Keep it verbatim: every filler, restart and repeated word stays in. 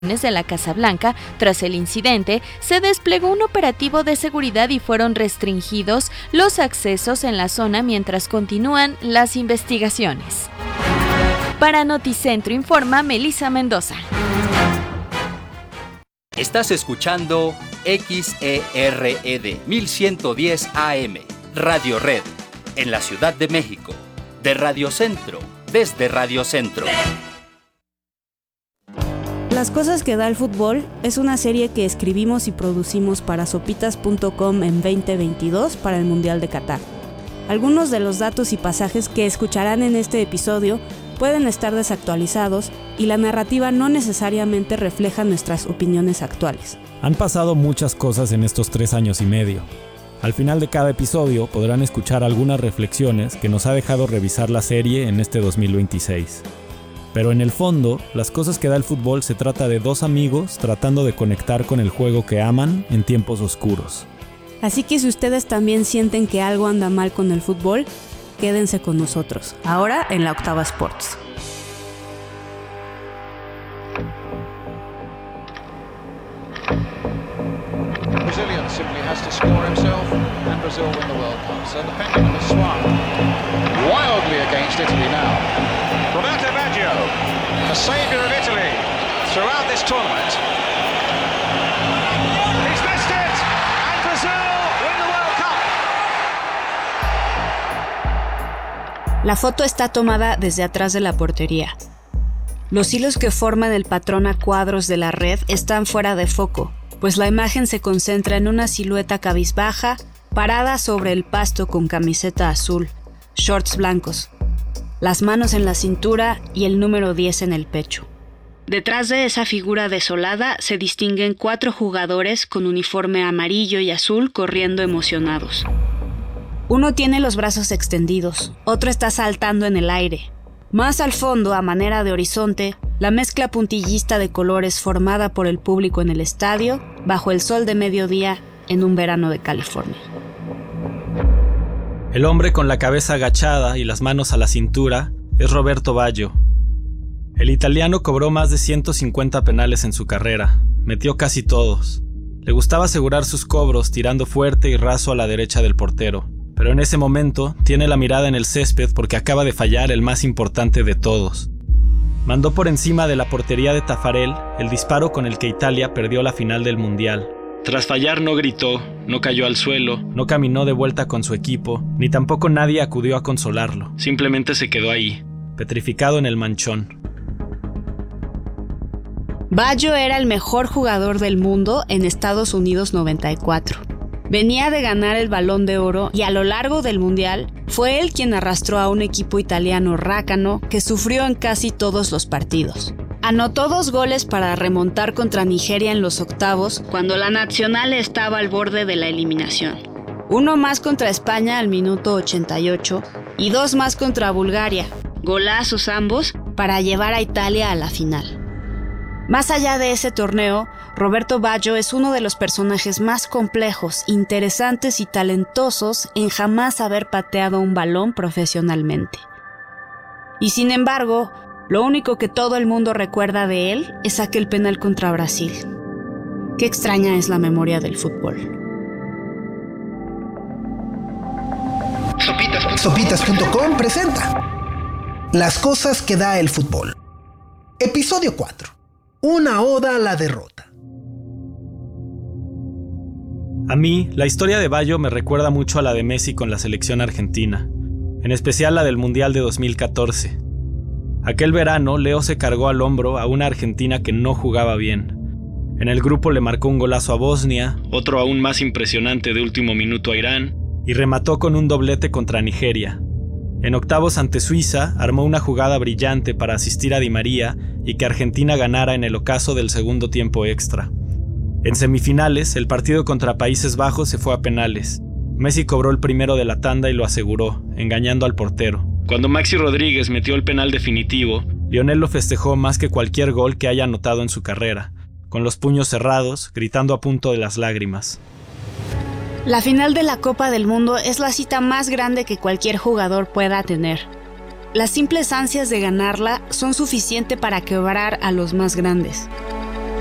de la Casa Blanca. Tras el incidente, se desplegó un operativo de seguridad y fueron restringidos los accesos en la zona mientras continúan las investigaciones. Para Noticentro informa Melissa Mendoza. Estás escuchando X E R E D mil ciento diez A M, Radio Red, en la Ciudad de México, de Radio Centro, desde Radio Centro. Las cosas que da el fútbol es una serie que escribimos y producimos para sopitas punto com en veinte veintidós para el Mundial de Qatar. Algunos de los datos y pasajes que escucharán en este episodio pueden estar desactualizados y la narrativa no necesariamente refleja nuestras opiniones actuales. Han pasado muchas cosas en estos tres años y medio. Al final de cada episodio podrán escuchar algunas reflexiones que nos ha dejado revisar la serie en este dos mil veintiséis. Pero en el fondo, Las cosas que da el fútbol se trata de dos amigos tratando de conectar con el juego que aman en tiempos oscuros. Así que si ustedes también sienten que algo anda mal con el fútbol, quédense con nosotros, ahora en la Octava Sports. Brazilian simply has to score himself and Brazil win the World Cup. So the pendulum has swung wildly against Italy now. Roberto Baggio, the saviour of Italy throughout this tournament. He's missed it, and Brazil win the World Cup. La foto está tomada desde atrás de la portería. Los hilos que forman el patrón a cuadros de la red están fuera de foco, pues la imagen se concentra en una silueta cabizbaja, parada sobre el pasto con camiseta azul, shorts blancos, las manos en la cintura y el número diez en el pecho. Detrás de esa figura desolada se distinguen cuatro jugadores con uniforme amarillo y azul corriendo emocionados. Uno tiene los brazos extendidos, otro está saltando en el aire. Más al fondo, a manera de horizonte, la mezcla puntillista de colores formada por el público en el estadio, bajo el sol de mediodía en un verano de California. El hombre con la cabeza agachada y las manos a la cintura es Roberto Baggio. El italiano cobró más de ciento cincuenta penales en su carrera, metió casi todos. Le gustaba asegurar sus cobros tirando fuerte y raso a la derecha del portero, pero en ese momento tiene la mirada en el césped porque acaba de fallar el más importante de todos. Mandó por encima de la portería de Taffarel el disparo con el que Italia perdió la final del Mundial. Tras fallar no gritó, no cayó al suelo, no caminó de vuelta con su equipo, ni tampoco nadie acudió a consolarlo. Simplemente se quedó ahí, petrificado en el manchón. Baggio era el mejor jugador del mundo en Estados Unidos noventa y cuatro. Venía de ganar el Balón de Oro y a lo largo del Mundial fue él quien arrastró a un equipo italiano rácano que sufrió en casi todos los partidos. Anotó dos goles para remontar contra Nigeria en los octavos cuando la nacional estaba al borde de la eliminación. Uno más contra España al minuto ochenta y ocho y dos más contra Bulgaria, golazos ambos, para llevar a Italia a la final. Más allá de ese torneo, Roberto Baggio es uno de los personajes más complejos, interesantes y talentosos en jamás haber pateado un balón profesionalmente. Y sin embargo, lo único que todo el mundo recuerda de él es aquel penal contra Brasil. Qué extraña es la memoria del fútbol. sopitas punto com presenta Las cosas que da el fútbol. Episodio cuatro. Una oda a la derrota. A mí, la historia de Baggio me recuerda mucho a la de Messi con la selección argentina, en especial la del Mundial de dos mil catorce. Aquel verano, Leo se cargó al hombro a una Argentina que no jugaba bien. En el grupo le marcó un golazo a Bosnia, otro aún más impresionante de último minuto a Irán, y remató con un doblete contra Nigeria. En octavos ante Suiza, armó una jugada brillante para asistir a Di María y que Argentina ganara en el ocaso del segundo tiempo extra. En semifinales, el partido contra Países Bajos se fue a penales. Messi cobró el primero de la tanda y lo aseguró, engañando al portero. Cuando Maxi Rodríguez metió el penal definitivo, Lionel lo festejó más que cualquier gol que haya anotado en su carrera, con los puños cerrados, gritando a punto de las lágrimas. La final de la Copa del Mundo es la cita más grande que cualquier jugador pueda tener. Las simples ansias de ganarla son suficientes para quebrar a los más grandes.